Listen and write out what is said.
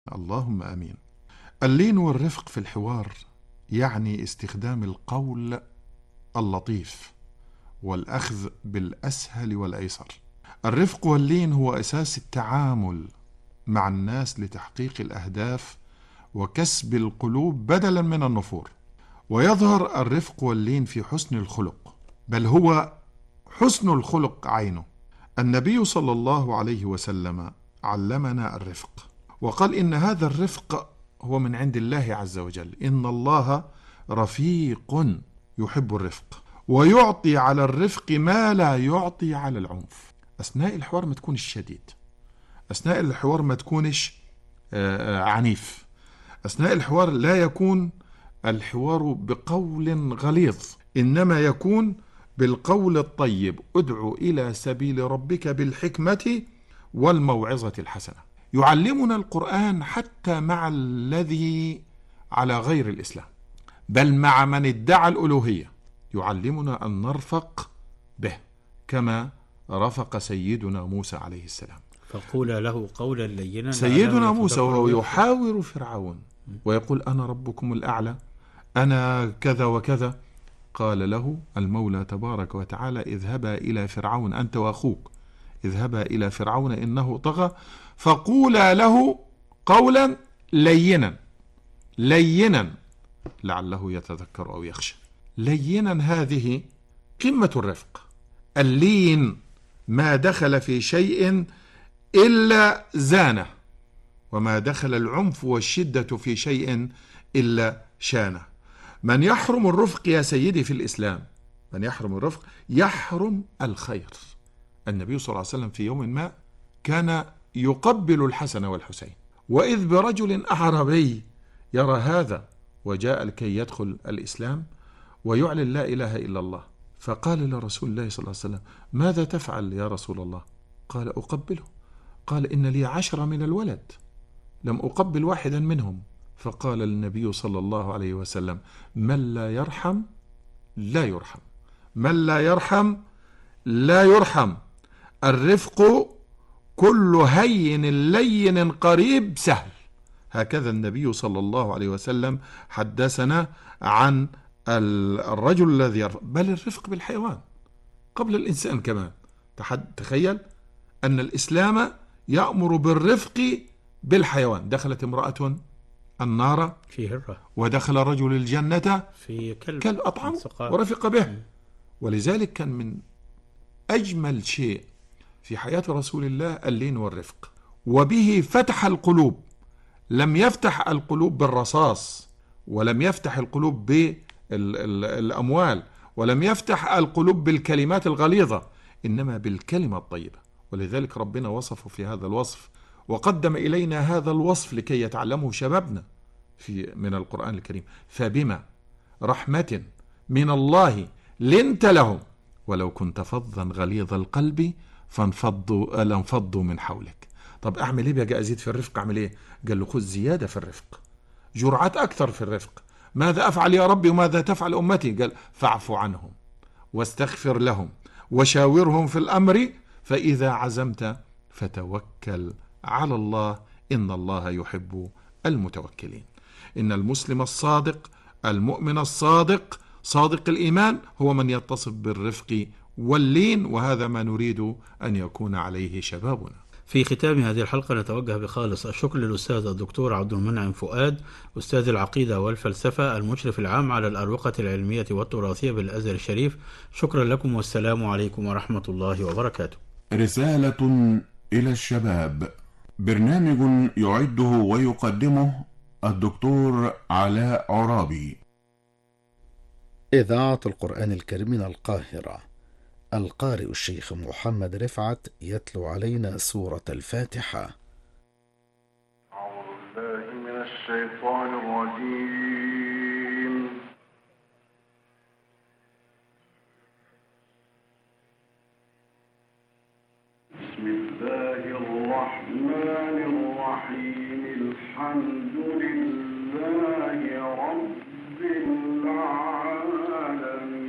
اللهم آمين. اللين والرفق في الحوار يعني استخدام القول اللطيف والأخذ بالأسهل والأيسر. الرفق واللين هو أساس التعامل مع الناس لتحقيق الأهداف وكسب القلوب بدلا من النفور. ويظهر الرفق واللين في حسن الخلق، بل هو حسن الخلق عينه. النبي صلى الله عليه وسلم علمنا الرفق، وقال إن هذا الرفق هو من عند الله عز وجل، إن الله رفيق يحب الرفق، ويعطي على الرفق ما لا يعطي على العنف. أثناء الحوار ما تكونش شديد، أثناء الحوار ما تكونش عنيف، أثناء الحوار لا يكون الحوار بقول غليظ، إنما يكون بالقول الطيب. ادعو إلى سبيل ربك بالحكمة والموعظة الحسنة. يعلمنا القرآن حتى مع الذي على غير الإسلام، بل مع من ادعى الألوهية، يعلمنا أن نرفق به كما رفق سيدنا موسى عليه السلام. فقول له قولا لينا. سيدنا موسى وهو يحاور فرعون ويقول أنا ربكم الأعلى، أنا كذا وكذا، قال له المولى تبارك وتعالى اذهبا إلى فرعون أنت وأخوك، اذهبا إلى فرعون إنه طغى فقولا له قولا لينا، لينا لعله يتذكر أو يخشى. لينا هذه قمة الرفق. اللين ما دخل في شيء إلا زانه، وما دخل العنف والشدة في شيء إلا شانه. من يحرم الرفق يا سيدي في الإسلام، من يحرم الرفق يحرم الخير. النبي صلى الله عليه وسلم في يوم ما كان يقبل الحسن والحسين، وإذ برجل أعرابي يرى هذا وجاء لكي يدخل الإسلام ويعلن لا إله إلا الله، فقال لرسول الله صلى الله عليه وسلم ماذا تفعل يا رسول الله؟ قال أقبله. قال إن لي 10 من الولد لم أقبل واحدا منهم. فقال النبي صلى الله عليه وسلم من لا يرحم لا يرحم، من لا يرحم لا يرحم. الرفق كل هين لين قريب سهل. هكذا النبي صلى الله عليه وسلم حدثنا عن الرجل الذي يرفق، بل الرفق بالحيوان قبل الإنسان كمان. تخيل أن الإسلام يأمر بالرفق بالحيوان. دخلت امرأة النار في هرة، ودخل رجل الجنة في كلب أطعم ورفق به. ولذلك كان من أجمل شيء في حياة رسول الله اللين والرفق، وبه فتح القلوب. لم يفتح القلوب بالرصاص، ولم يفتح القلوب بالأموال، ولم يفتح القلوب بالكلمات الغليظة، إنما بالكلمة الطيبة. ولذلك ربنا وصفه في هذا الوصف، وقدم إلينا هذا الوصف لكي يتعلمه شبابنا من القرآن الكريم. فبما رحمة من الله لنت لهم ولو كنت فظا غليظ القلب لانفضوا من حولك. طب أعمل إيه بقى؟ أزيد في الرفق أعمل إيه؟ قال له خذ زيادة في الرفق، جرعات أكثر في الرفق. ماذا أفعل يا ربي وماذا تفعل أمتي؟ قال فاعف عنهم واستغفر لهم وشاورهم في الأمر فإذا عزمت فتوكل على الله إن الله يحب المتوكلين. إن المسلم الصادق المؤمن الصادق صادق الإيمان هو من يتصف بالرفق واللين، وهذا ما نريد أن يكون عليه شبابنا. في ختام هذه الحلقة نتوجه بخالص الشكر للأستاذ الدكتور عبد المنعم فؤاد، أستاذ العقيدة والفلسفة، المشرف العام على الأروقة العلمية والتراثية بالأزهر الشريف. شكرا لكم والسلام عليكم ورحمة الله وبركاته. رسالة إلى الشباب، برنامج يعده ويقدمه الدكتور علاء عرابي. إذاعة القرآن الكريم من القاهرة. القارئ الشيخ محمد رفعت يتلو علينا سورة الفاتحة. أعوذ بالله من الشيطان الرجيم. بسم الله الرحمن الرحيم. الحمد لله رب العالمين.